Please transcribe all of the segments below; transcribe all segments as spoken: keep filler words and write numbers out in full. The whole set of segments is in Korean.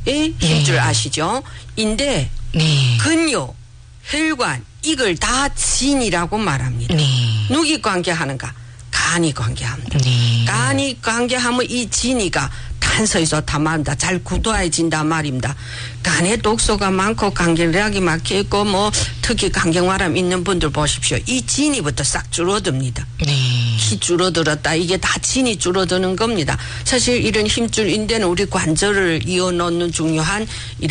힘줄 예. 아시죠? 인대, 네. 근요, 혈관 이걸 다 진이라고 말합니다. 네. 누기 관계하는가? 간이 관계합니다. 네. 간이 관계하면 이 진이가 단서에 좋다 말입니다. 잘 굳어야진다 말입니다. 간에 독소가 많고 간결하게 막혀있고 뭐 특히 간경화람 있는 분들 보십시오. 이 진이부터 싹 줄어듭니다. 네. 키 줄어들었다. 이게 다 진이 줄어드는 겁니다. 사실 이런 힘줄 인대는 우리 관절을 이어놓는 중요한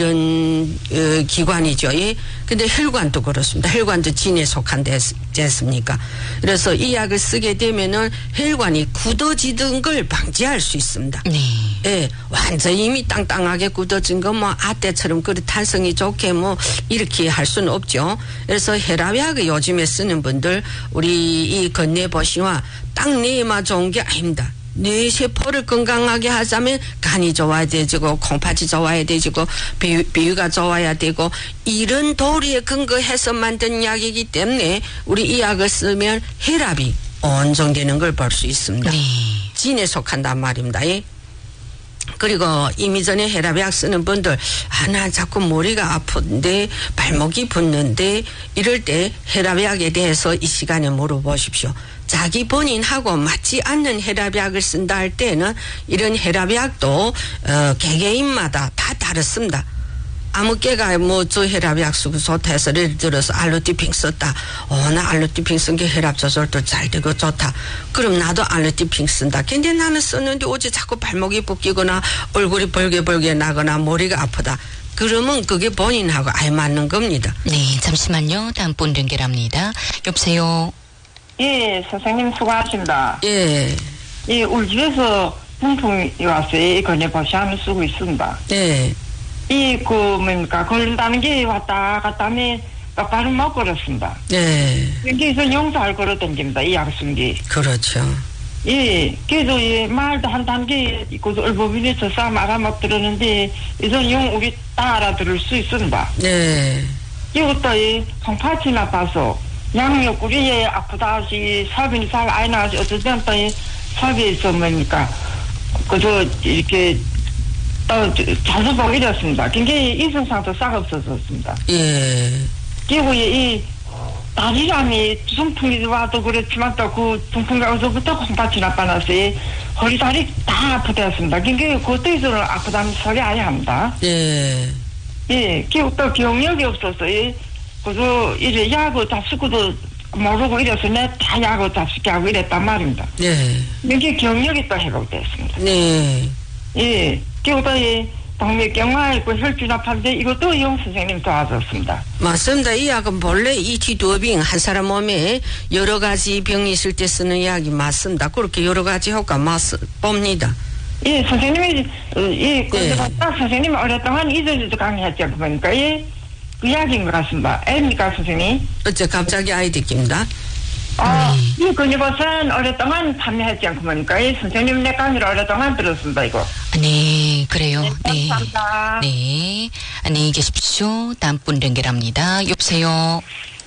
이런 어, 기관이죠. 예? 근데 혈관도 그렇습니다. 혈관도 진에 속한 데였습니까? 그래서 이 약을 쓰게 되면은 혈관이 굳어지던 걸 방지할 수 있습니다. 네. 예, 완전히 이미 땅땅하게 굳어진 거 뭐 아떼처럼 그리 탄성이 좋게 뭐 이렇게 할 수는 없죠. 그래서 혈압약을 요즘에 쓰는 분들 우리 이 건네보시와 딱 뇌에만 좋은 게 아닙니다. 뇌 세포를 건강하게 하자면 간이 좋아야 되고 콩팥이 좋아야 되고 비위, 비위가 좋아야 되고 이런 도리에 근거해서 만든 약이기 때문에 우리 이 약을 쓰면 혈압이 온정되는 걸 볼 수 있습니다. 네. 진에 속한단 말입니다. 예? 그리고 이미 전에 혈압약 쓰는 분들 아, 나 자꾸 머리가 아픈데 발목이 붓는데 이럴 때 혈압약에 대해서 이 시간에 물어보십시오. 자기 본인하고 맞지 않는 혈압약을 쓴다 할 때는 이런 혈압약도 어, 개개인마다 다 다릅니다. 아무 깨가 뭐 저 혈압약 쓰고 좋다 해서 예를 들어서 알로티핑 썼다. 어, 나 알로티핑 쓴 게 혈압 조절도 잘 되고 좋다. 그럼 나도 알로티핑 쓴다. 근데 나는 썼는데 어제 자꾸 발목이 붓기거나 얼굴이 벌게벌게 나거나 머리가 아프다. 그러면 그게 본인하고 아예 맞는 겁니다. 네, 잠시만요. 다음 분 연결합니다. 여보세요. 예, 선생님 수고하십니다. 예. 예, 우리 집에서 분풍이 왔어요. 이 건네보시함을 쓰고 있습니다. 네. 이, 그, 뭡니까, 걸린다는 게 왔다 갔다 하면 똑바로 못 걸었습니다. 네. 여기서 용서할 걸어 댕깁니다. 이 약순기. 그렇죠. 예, 그래도 예, 말도 한 단계, 그 얼버무리 저싸 말아 못 들었는데, 이전 용 우리 다 알아들을 수 있습니다. 네. 이것도 이, 콩팥이 나빠서, 양옆구리에 아프다 하시, 사빈이 잘 안 나가시, 어쨌든 또 이, 사비에서 뭡니까, 그저 이렇게, 또 자주 보게 이랬습니다. 굉장히 이성상도 싹 없어졌습니다. 예. 그리고 이 다리람이 중풍이 와도 그렇지만 또 그 중풍이 어서부터 콩팥이 나빠나서 허리 다리 다 아프다였습니다. 굉장히 그때에서는 아프다는 소리 아예 합니다. 예. 예. 그리고 또 경력이 없어서 예. 그래서 이제 약을 잡수고도 모르고 이래서 내 다 약을 잡수게 하고 이랬단 말입니다. 네. 이게 경력이 또 회복됐습니다. 네. 예. 그리고 또 이 동맥경화 있고 혈주납한데 이것도 이용 선생님 도와줬습니다. 맞습니다. 이 약은 본래 이티두어빙 한 사람 몸에 여러 가지 병이 있을 때 쓰는 약이 맞습니다. 그렇게 여러 가지 효과 맞 봅니다. 예, 선생님이 예, 그 예. 딱 선생님이 오랫동안 이전에도 강의했죠. 그러니까 예, 그 약인 것 같습니다. 아닙니까 선생님? 어째 갑자기 아이 듣깁니다. 아, 이 근육버선 오랫동안 판매했지 않고 보니까 이 선생님 내 강의를 오랫동안 들었습니다. 이거. 네, 그래요. 네, 감사합니다. 네. 안녕히 계십시오. 다음 분 연결합니다. 여보세요.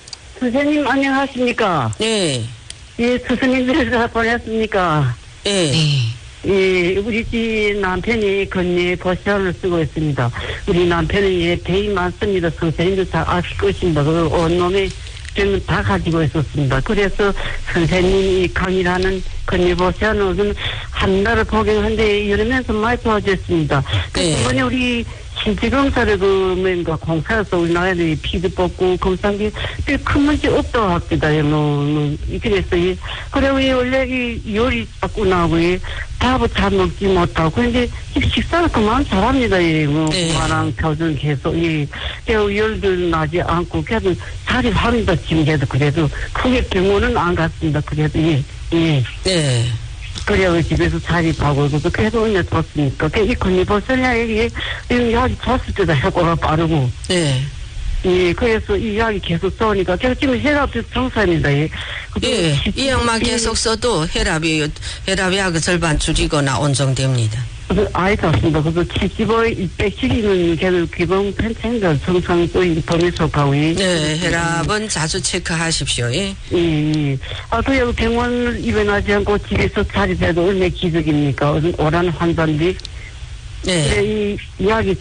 선생님 안녕하십니까? 네. 예, 스승님께서 보냈습니까? 네. 네. 예, 우리 집 남편이 건네 보시원을 쓰고 있습니다. 우리 남편은 예, 배이 많습니다. 선생님도 다 아실 것입니다. 그 온몸에 병은 다 가지고 있었습니다. 그래서 선생님이 강의라는 건네보시원을 한 달을 복용하는데 이러면서 많이 도와줬습니다. 네. 이번에 우리 신체검사를 그 뭔가 공사에서 우리나라에 피도 뽑고 검사한 게 큰 문제 없다고 합니다. 뭐, 뭐 그래서 이 그리고 이 원래 이 요리 자꾸 나오고 이 밥을 잘 먹지 못하고 그런데 식사를 그만 잘합니다. 이 뭐 그만한 표준 계속 이 열도 나지 않고 그래도 살이 합니다. 지금 그래도 그래도 크게 병원은 안 갔습니다. 그래도 예 예. 네. 그래요. 집에서 자립하고, 그래도 언제 좋습니까? 이 건네보시원 이게, 이 약이 줬을 때도 효과가 빠르고. 네. 예, 그래서 이 약이 계속 써오니까, 제가 지금 혈압 정상입니다. 예. 예. 이 약만 계속 써도 혈압이, 혈압약의 절반 줄이거나 온정됩니다. 아이 같습니다. 그래서 칠십오, 이백칠이면 걔는 기본 펜텐가 정상 또 범위 속하고. 네, 혈압은 자주 체크하십시오. 예. 예, 예. 아, 그 여기 병원을 입원하지 않고 집에서 자립해도 얼마나 기적입니까? 오란 환자인데. 네. 이 약이